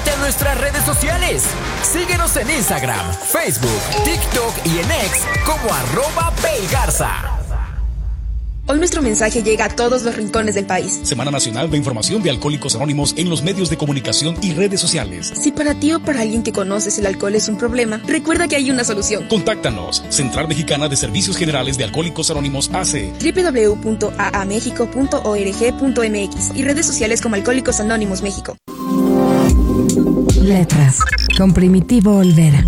Únete a nuestras redes sociales. Síguenos en Instagram, Facebook, TikTok y en X como @PayGarza. Hoy nuestro mensaje llega a todos los rincones del país. Semana Nacional de Información de Alcohólicos Anónimos en los medios de comunicación y redes sociales. Si para ti o para alguien que conoces el alcohol es un problema, recuerda que hay una solución. Contáctanos. Central Mexicana de Servicios Generales de Alcohólicos Anónimos AC. www.aamexico.org.mx y redes sociales como Alcohólicos Anónimos México. Letras, con Primitivo Olvera.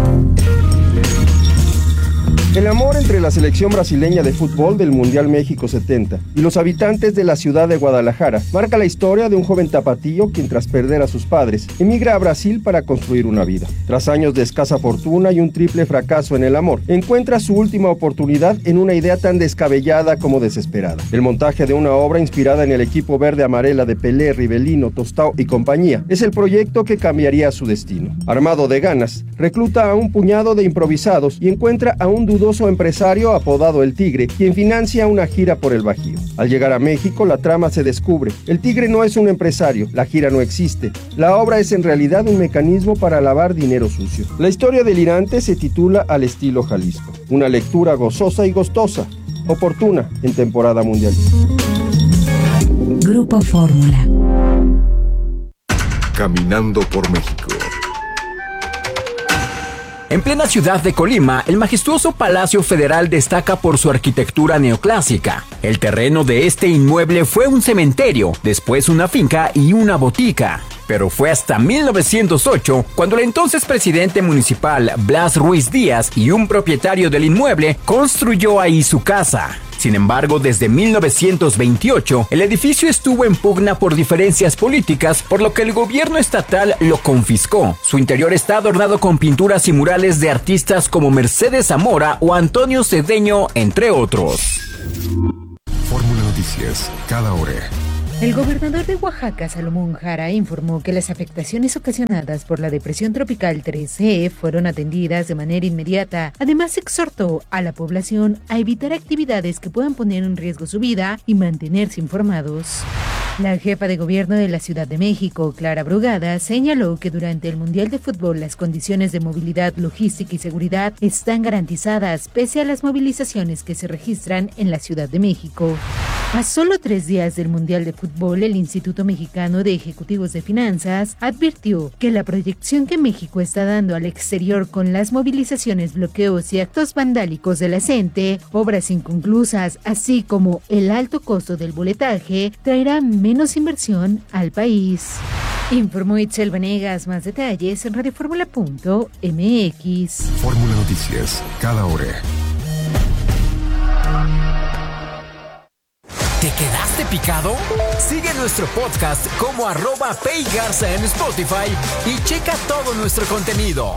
El amor entre la selección brasileña de fútbol del Mundial México 70 y los habitantes de la ciudad de Guadalajara marca la historia de un joven tapatío quien, tras perder a sus padres, emigra a Brasil para construir una vida. Tras años de escasa fortuna y un triple fracaso en el amor, encuentra su última oportunidad en una idea tan descabellada como desesperada: el montaje de una obra inspirada en el equipo verde-amarela de Pelé, Rivelino, Tostao y compañía. Es el proyecto que cambiaría su destino. Armado de ganas, recluta a un puñado de improvisados y encuentra a un dudoso empresario apodado El Tigre, quien financia una gira por el Bajío. Al llegar a México, la trama se descubre. El Tigre no es un empresario, la gira no existe. La obra es en realidad un mecanismo para lavar dinero sucio. La historia delirante se titula Al estilo Jalisco. Una lectura gozosa y gustosa, oportuna en temporada mundialista. Grupo Fórmula. Caminando por México. En plena ciudad de Colima, el majestuoso Palacio Federal destaca por su arquitectura neoclásica. El terreno de este inmueble fue un cementerio, después una finca y una botica. Pero fue hasta 1908 cuando el entonces presidente municipal Blas Ruiz Díaz y un propietario del inmueble construyó ahí su casa. Sin embargo, desde 1928, el edificio estuvo en pugna por diferencias políticas, por lo que el gobierno estatal lo confiscó. Su interior está adornado con pinturas y murales de artistas como Mercedes Zamora o Antonio Cedeño, entre otros. Fórmula Noticias, cada hora. El gobernador de Oaxaca, Salomón Jara, informó que las afectaciones ocasionadas por la depresión tropical 3E fueron atendidas de manera inmediata. Además, exhortó a la población a evitar actividades que puedan poner en riesgo su vida y mantenerse informados. La jefa de gobierno de la Ciudad de México, Clara Brugada, señaló que durante el Mundial de Fútbol las condiciones de movilidad, logística y seguridad están garantizadas pese a las movilizaciones que se registran en la Ciudad de México. A solo 3 días del Mundial de Fútbol, el Instituto Mexicano de Ejecutivos de Finanzas advirtió que la proyección que México está dando al exterior con las movilizaciones, bloqueos y actos vandálicos de la CENTE, obras inconclusas, así como el alto costo del boletaje, traerá menos inversión al país. Informó Itzel Vanegas. Más detalles en radioformula.mx. Fórmula Noticias, cada hora. ¿Te quedaste picado? Sigue nuestro podcast como @PayGarza en Spotify y checa todo nuestro contenido.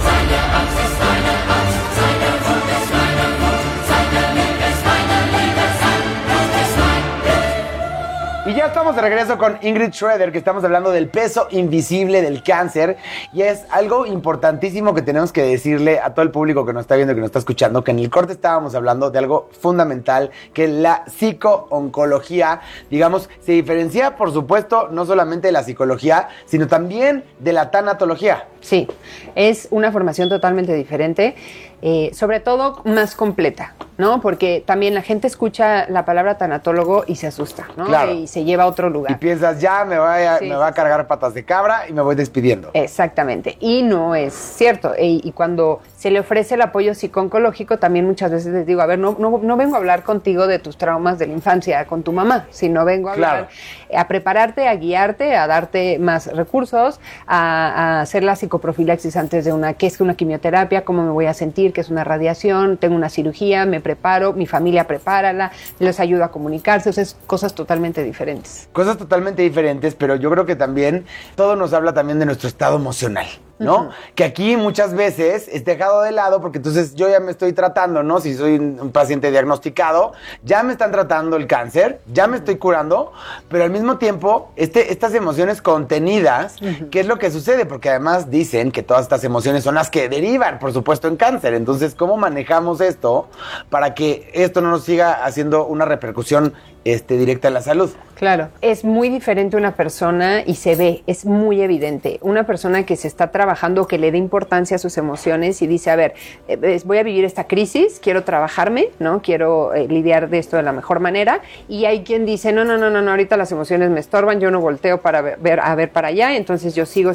Y ya estamos de regreso con Ingrid Schroeder, que estamos hablando del peso invisible del cáncer, y es algo importantísimo que tenemos que decirle a todo el público que nos está viendo, que nos está escuchando, que en el corte estábamos hablando de algo fundamental, que la psico-oncología, digamos, se diferencia, por supuesto, no solamente de la psicología, sino también de la tanatología. Sí, es una formación totalmente diferente, sobre todo más completa, ¿no? Porque también la gente escucha la palabra tanatólogo y se asusta, ¿no? Claro. Y se lleva a otro lugar. Y piensas, ya me va a cargar patas de cabra y me voy despidiendo. Exactamente, y no es cierto. Y cuando se le ofrece el apoyo psico-oncológico, también muchas veces les digo, a ver, no vengo a hablar contigo de tus traumas de la infancia con tu mamá, sino vengo a hablar, a prepararte, a guiarte, a darte más recursos, a hacer la psicoprofilaxis antes de qué es una quimioterapia, cómo me voy a sentir, qué es una radiación, tengo una cirugía, me preparo, mi familia prepárala, les ayudo a comunicarse, o sea, es cosas totalmente diferentes. Cosas totalmente diferentes, pero yo creo que también todo nos habla también de nuestro estado emocional, ¿no? Uh-huh. Que aquí muchas veces es dejado de lado porque entonces yo ya me estoy tratando, ¿no? Si soy un paciente diagnosticado, ya me están tratando el cáncer, ya me estoy curando, pero al mismo tiempo estas emociones contenidas, uh-huh, ¿qué es lo que sucede? Porque además dicen que todas estas emociones son las que derivan, por supuesto, en cáncer. Entonces, ¿cómo manejamos esto para que esto no nos siga haciendo una repercusión directa a la salud. Claro, es muy diferente una persona y se ve, es muy evidente. Una persona que se está trabajando, que le dé importancia a sus emociones y dice, a ver, voy a vivir esta crisis, quiero trabajarme, ¿no? Quiero lidiar de esto de la mejor manera. Y hay quien dice, no, ahorita las emociones me estorban, yo no volteo para ver para allá, entonces yo sigo,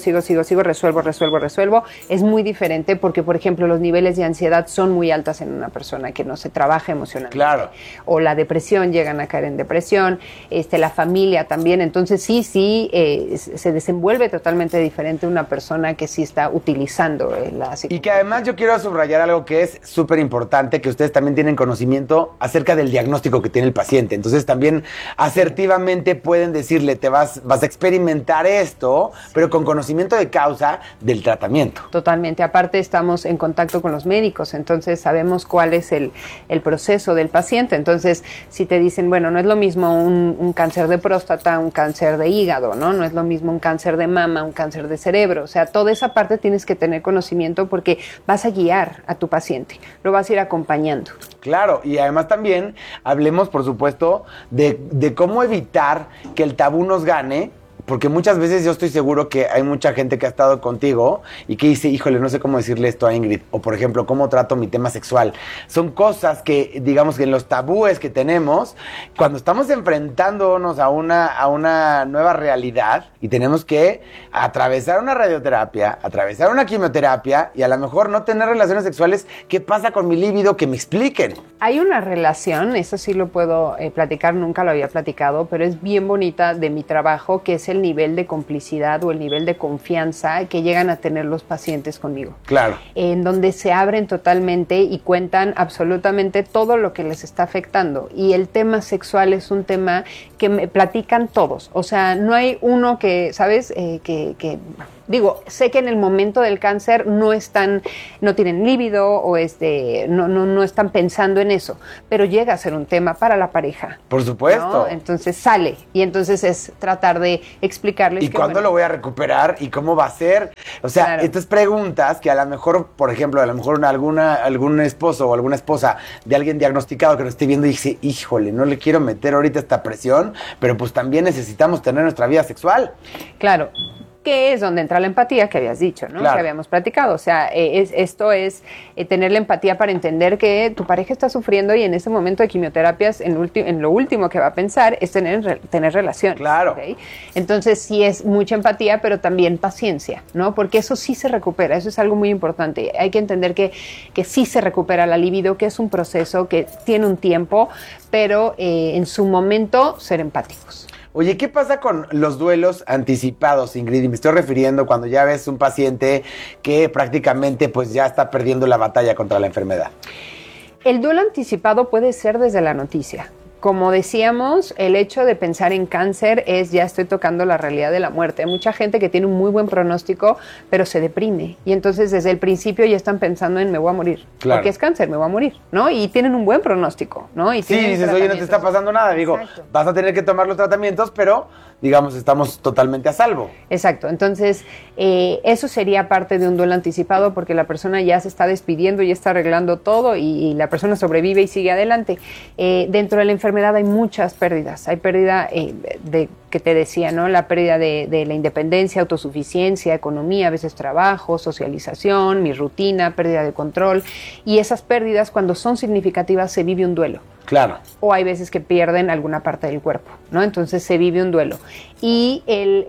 resuelvo. Es muy diferente porque, por ejemplo, los niveles de ansiedad son muy altas en una persona que no se trabaja emocionalmente. Claro. O la depresión, llegan a caer en depresión, la familia también, entonces sí, se desenvuelve totalmente diferente una persona que sí está utilizando la psicología. Y que además yo quiero subrayar algo que es súper importante, que ustedes también tienen conocimiento acerca del diagnóstico que tiene el paciente, entonces también asertivamente pueden decirle, vas a experimentar esto, pero con conocimiento de causa del tratamiento. Totalmente, aparte estamos en contacto con los médicos, entonces sabemos cuál es el proceso del paciente, entonces si te dicen, bueno, no es lo mismo un cáncer de próstata, un cáncer de hígado, ¿no? No es lo mismo un cáncer de mama, un cáncer de cerebro. O sea, toda esa parte tienes que tener conocimiento porque vas a guiar a tu paciente, lo vas a ir acompañando. Claro, y además también hablemos, por supuesto, de cómo evitar que el tabú nos gane. Porque muchas veces yo estoy seguro que hay mucha gente que ha estado contigo y que dice, híjole, no sé cómo decirle esto a Ingrid. O, por ejemplo, cómo trato mi tema sexual. Son cosas que, digamos, que en los tabúes que tenemos, cuando estamos enfrentándonos a una nueva realidad y tenemos que atravesar una radioterapia, atravesar una quimioterapia y a lo mejor no tener relaciones sexuales, ¿qué pasa con mi líbido? Que me expliquen. Hay una relación, eso sí lo puedo platicar, nunca lo había platicado, pero es bien bonita de mi trabajo, que es el nivel de complicidad o el nivel de confianza que llegan a tener los pacientes conmigo. Claro. En donde se abren totalmente y cuentan absolutamente todo lo que les está afectando. Y el tema sexual es un tema que me platican todos. O sea, no hay uno que, ¿sabes? Digo, sé que en el momento del cáncer no tienen líbido o no están pensando en eso, pero llega a ser un tema para la pareja. Por supuesto. ¿No? Entonces sale y entonces es tratar de explicarles. ¿Y cuándo lo voy a recuperar? ¿Y cómo va a ser? O sea, claro. Estas preguntas que a lo mejor, por ejemplo, algún esposo o alguna esposa de alguien diagnosticado que nos esté viendo y dice, híjole, no le quiero meter ahorita esta presión, pero pues también necesitamos tener nuestra vida sexual. Claro. Que es donde entra la empatía que habías dicho, ¿no? Claro. Que habíamos platicado. O sea, esto es tener la empatía para entender que tu pareja está sufriendo y en ese momento de quimioterapias, en lo último que va a pensar es tener relaciones. Claro. ¿Okay? Entonces, sí es mucha empatía, pero también paciencia, ¿no? Porque eso sí se recupera, eso es algo muy importante. Hay que entender que sí se recupera la libido, que es un proceso que tiene un tiempo, pero en su momento ser empáticos. Oye, ¿qué pasa con los duelos anticipados, Ingrid? Y me estoy refiriendo cuando ya ves un paciente que prácticamente pues ya está perdiendo la batalla contra la enfermedad. El duelo anticipado puede ser desde la noticia. Como decíamos, el hecho de pensar en cáncer es ya estoy tocando la realidad de la muerte. Hay mucha gente que tiene un muy buen pronóstico, pero se deprime. Y entonces desde el principio ya están pensando en me voy a morir. Claro. Porque es cáncer, me voy a morir, ¿no? Y tienen un buen pronóstico, ¿no? Y sí, dices, oye, no te está pasando nada. Digo, exacto, vas a tener que tomar los tratamientos, pero digamos, estamos totalmente a salvo. Exacto. Entonces, eso sería parte de un duelo anticipado porque la persona ya se está despidiendo, ya está arreglando todo y la persona sobrevive y sigue adelante. Dentro de la enfermedad hay muchas pérdidas. Hay pérdida que te decía, ¿no? La pérdida de la independencia, autosuficiencia, economía, a veces trabajo, socialización, mi rutina, pérdida de control. Y esas pérdidas, cuando son significativas, se vive un duelo. Claro. O hay veces que pierden alguna parte del cuerpo, ¿no? Entonces se vive un duelo. Y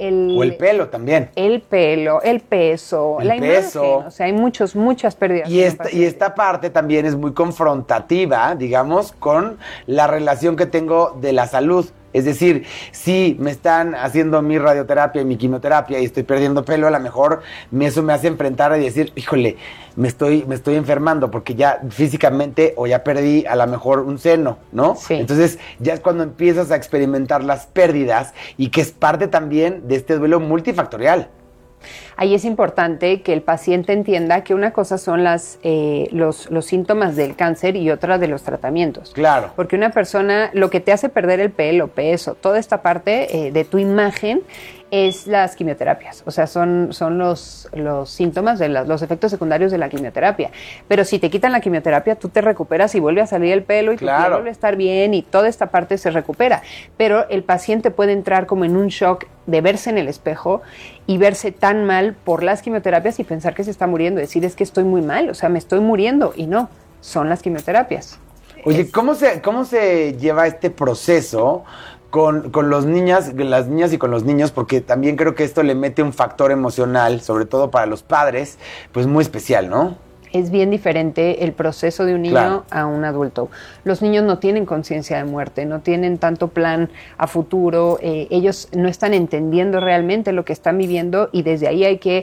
o el pelo también. El pelo, el peso, la imagen. O sea, hay muchas pérdidas. Y esta parte también es muy confrontativa, digamos, con la relación que tengo de la salud. Es decir, si me están haciendo mi radioterapia y mi quimioterapia y estoy perdiendo pelo, a lo mejor eso me hace enfrentar y decir, híjole, me estoy enfermando porque ya físicamente o ya perdí a lo mejor un seno, ¿no? Sí. Entonces ya es cuando empiezas a experimentar las pérdidas y que es parte también de este duelo multifactorial. ahí es importante que el paciente entienda que una cosa son los síntomas del cáncer y otra de los tratamientos. Claro. Porque una persona, lo que te hace perder el pelo, peso, toda esta parte de tu imagen es las quimioterapias. O sea, son los síntomas de los efectos secundarios de la quimioterapia. Pero si te quitan la quimioterapia, tú te recuperas y vuelve a salir el pelo y tu piel vuelve a estar bien y toda esta parte se recupera. Pero el paciente puede entrar como en un shock de verse en el espejo y verse tan mal por las quimioterapias y pensar que se está muriendo, decir es que estoy muy mal, o sea, me estoy muriendo, y no, son las quimioterapias. Oye, ¿cómo se lleva este proceso con las niñas y con los niños? Porque también creo que esto le mete un factor emocional, sobre todo para los padres, pues muy especial, ¿no? Es bien diferente el proceso de un niño a un adulto. Los niños no tienen conciencia de muerte, no tienen tanto plan a futuro, ellos no están entendiendo realmente lo que están viviendo y desde ahí hay que,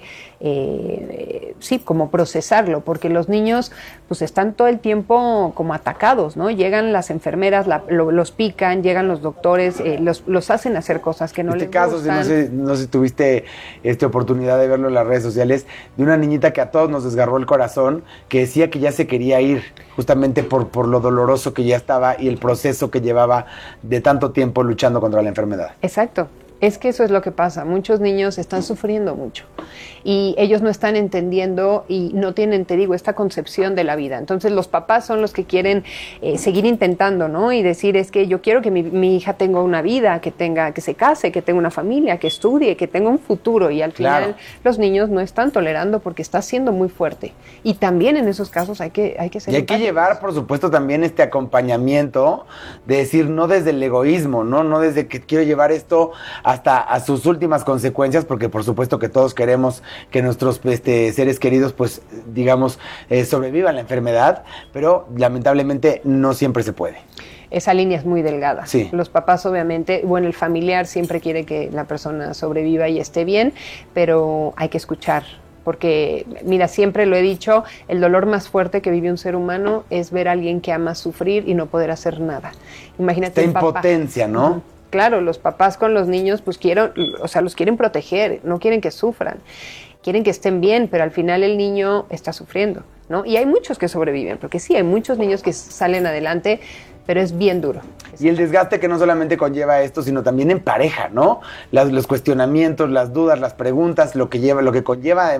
como procesarlo, porque los niños pues están todo el tiempo como atacados, ¿no? Llegan las enfermeras, los pican, llegan los doctores, los hacen hacer cosas que no les gustan. No sé si tuviste oportunidad de verlo en las redes sociales, de una niñita que a todos nos desgarró el corazón, que decía que ya se quería ir, justamente por lo doloroso que ya estaba y el proceso que llevaba de tanto tiempo luchando contra la enfermedad. Exacto. Es que eso es lo que pasa. Muchos niños están sufriendo mucho y ellos no están entendiendo y no tienen, te digo, esta concepción de la vida. Entonces los papás son los que quieren seguir intentando, ¿no? Y decir, es que yo quiero que mi hija tenga una vida, que se case, que tenga una familia, que estudie, que tenga un futuro. Y al final los niños no están tolerando porque está siendo muy fuerte. Y también en esos casos hay que ser y hay que llevar, por supuesto, también este acompañamiento de decir, no desde el egoísmo, no desde que quiero llevar esto hasta a sus últimas consecuencias, porque por supuesto que todos queremos que nuestros seres queridos, pues, digamos, sobrevivan la enfermedad, pero lamentablemente no siempre se puede. Esa línea es muy delgada. Sí. Los papás, obviamente, el familiar siempre quiere que la persona sobreviva y esté bien, pero hay que escuchar. Porque, mira, siempre lo he dicho, el dolor más fuerte que vive un ser humano es ver a alguien que ama sufrir y no poder hacer nada. Imagínate esta impotencia, ¿no? Uh-huh. Claro, los papás con los niños, pues los quieren proteger, no quieren que sufran, quieren que estén bien, pero al final el niño está sufriendo, ¿no? Y hay muchos que sobreviven, porque sí, hay muchos niños que salen adelante, pero es bien duro. Y el desgaste que no solamente conlleva esto, sino también en pareja, ¿no? Los cuestionamientos, las dudas, las preguntas, lo que conlleva